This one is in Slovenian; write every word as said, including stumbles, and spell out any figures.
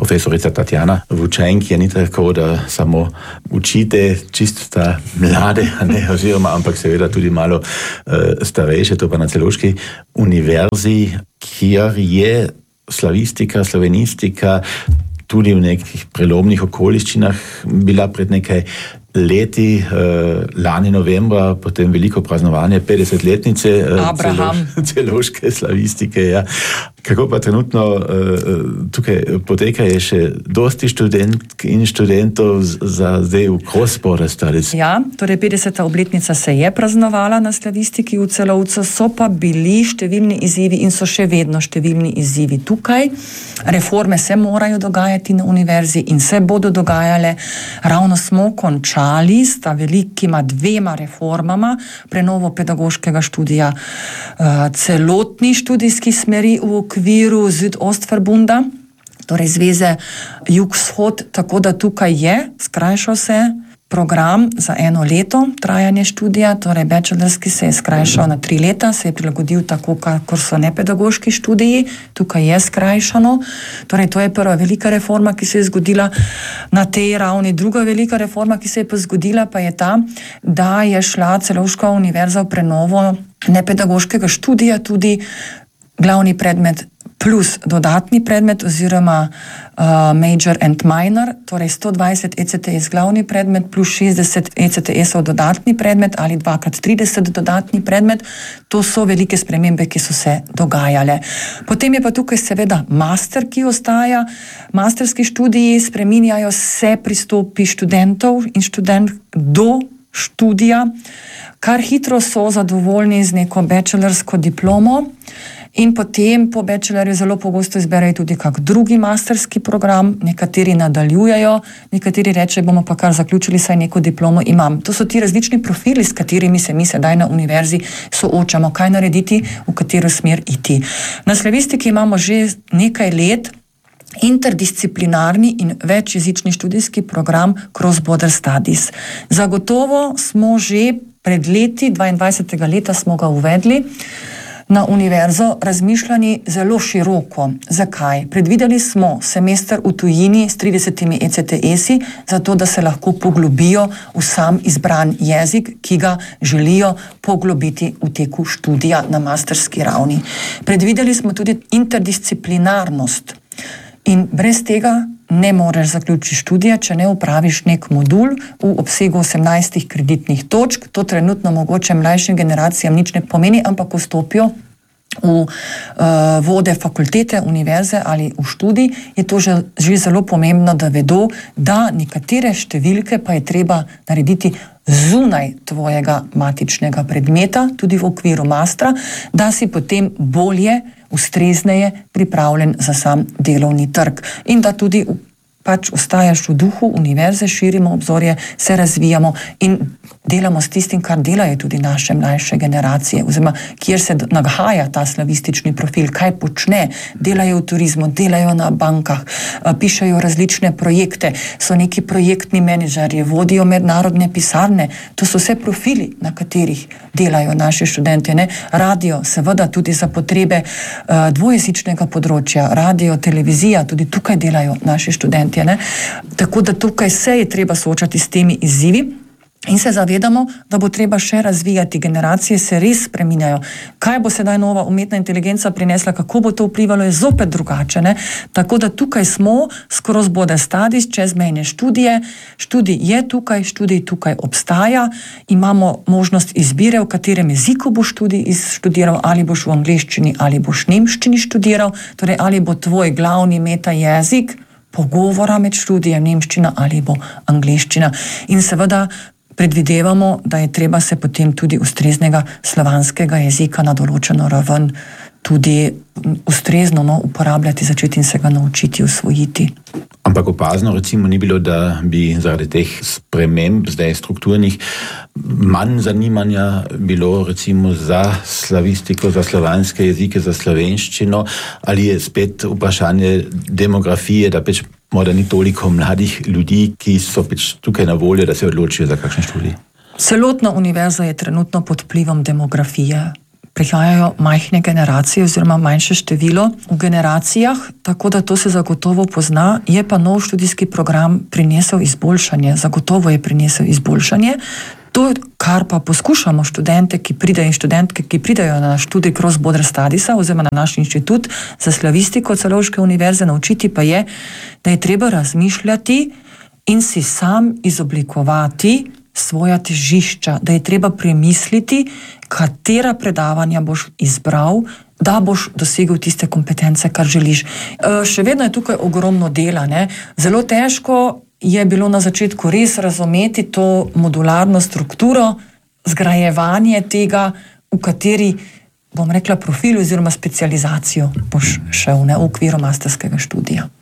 profesorica Tatjana Vučenk je ni tako, da samo učite čisto ta mlade, ne, oziroma, ampak seveda tudi malo uh, starejše, to pa na Celovški univerzi, kjer je slavistika, slovenistika tudi v nekih prelomnih okoliščinah bila pred nekaj leti, eh, lani novembra, potem veliko praznovanje petdesetletnice eh, celo, celovške slavistike. Ja. Kako pa trenutno eh, tukaj poteka, je še dosti študentk in študentov za zdaj v cross-border studies? Ja, torej petdeseta obletnica se je praznovala na slavistiki v Celovcu, so pa bili številni izzivi in so še vedno številni izzivi tukaj. Reforme se morajo dogajati na univerzi in se bodo dogajale. Ravno smo končali sta velikima dvema reformama prenovo pedagoškega študija, celotni študijski smeri v okviru Südostverbunda, torej Zveze Jug-Vzhod, tako da tukaj je, skrajšal se program za eno leto trajanje študija, torej bachelorski se je skrajšal na tri leta, se je prilagodil tako, kakor so nepedagoški študiji, tukaj je skrajšano. Torej, to je prva velika reforma, ki se je zgodila na tej ravni. Druga velika reforma, ki se je pa zgodila, pa je ta, da je šla Celovška univerza v prenovo nepedagoškega študija, tudi glavni predmet plus dodatni predmet oziroma uh, major and minor, torej sto dvajset E C T S glavni predmet plus šestdeset E C T S-ov dodatni predmet ali dvakrat trideset dodatni predmet. To so velike spremembe, ki so se dogajale. Potem je pa tukaj seveda master, ki ostaja. Masterski študiji spreminjajo se pristopi študentov in študent do študija, kar hitro so zadovoljni z neko bachelorsko diplomo. In potem po bachelorju zelo pogosto izberejo tudi kak drugi masterski program, nekateri nadaljujejo, nekateri reče, bomo pa kar zaključili, saj neko diplomo imam. To so ti različni profili, s katerimi se mi sedaj na univerzi soočamo, kaj narediti, v katero smer iti. Na slavistiki imamo že nekaj let interdisciplinarni in večjezični študijski program Cross-Border Studies. Zagotovo smo že pred leti, dvaindvajsetega leta smo ga uvedli, na univerzo razmišljani zelo široko. Zakaj? Predvideli smo semester v tujini s tridesetimi E C T S-i, zato da se lahko poglobijo v sam izbran jezik, ki ga želijo poglobiti v teku študija na masterski ravni. Predvideli smo tudi interdisciplinarnost. In brez tega ne moreš zaključiti študija, če ne upraviš nek modul v obsegu osemnajstih kreditnih točk. To trenutno mogoče mlajšim generacijam nič ne pomeni, ampak ko stopijo v uh, vode fakultete, univerze ali v študij, je to že, že zelo pomembno, da vedo, da nekatere številke pa je treba narediti zunaj tvojega matičnega predmeta, tudi v okviru mastra, da si potem bolje, ustrezneje pripravljen za sam delovni trg. In da tudi pač ostajaš v duhu univerze, širimo obzorje, se razvijamo in delamo s tistim, kar delajo tudi naše mlajše generacije, oziroma kjer se nagaja ta slavistični profil, kaj počne, delajo v turizmu, delajo na bankah, pišejo različne projekte, so neki projektni menedžerji, vodijo mednarodne pisarne, to so vse profili, na katerih delajo naši študenti, ne? Radio, seveda tudi za potrebe uh, dvojezičnega področja, radio, televizija, tudi tukaj delajo naši študenti, ne? Tako da tukaj se je treba soočati s temi izzivi. In se zavedamo, da bo treba še razvijati, generacije se res spreminjajo. Kaj bo sedaj nova umetna inteligenca prinesla, kako bo to vplivalo, je zopet drugače. Ne? Tako da tukaj smo, Cross-Border Studies, čezmejne študije, študij je tukaj, študij tukaj obstaja, imamo možnost izbire, v katerem jeziku boš študij študiral, ali boš v angleščini, ali boš nemščini študiral, torej ali bo tvoj glavni meta jezik pogovora med študijem nemščina ali bo angleščina. In seveda predvidevamo, da je treba se potem tudi ustreznega slovanskega jezika na določeno raven tudi ustrezno no, uporabljati, začeti in se ga naučiti, usvojiti. Ampak opazno recimo ni bilo, da bi zaradi teh sprememb, zdaj strukturnih, manj zanimanja bilo recimo za slavistiko, za slovanske jezike, za slovenščino, ali je spet vprašanje demografije, da pač morda ni toliko mladih ljudi, ki so pač tukaj na voljo, da se odločijo za kakšne študije? Celotna univerza je trenutno pod vplivom demografije. prihajajo majhne generacije oziroma manjše število v generacijah, tako da to se zagotovo pozna. Je pa nov študijski program prinesel izboljšanje, zagotovo je prinesel izboljšanje. To, kar pa poskušamo študente, ki pridejo in študentke, ki pridejo na študij Cross Border Studiesa oziroma na naš inštitut za slavistiko Celovške univerze naučiti, pa je, da je treba razmišljati in si sam izoblikovati svoja težišča, da je treba premisliti, katera predavanja boš izbral, da boš dosegel tiste kompetence, kar želiš. E, še vedno je tukaj ogromno dela, ne? Zelo težko je bilo na začetku res razumeti to modularno strukturo, zgrajevanje tega, v kateri, bom rekla, profil oziroma specializacijo boš šel, ne, v okviru masterskega študija.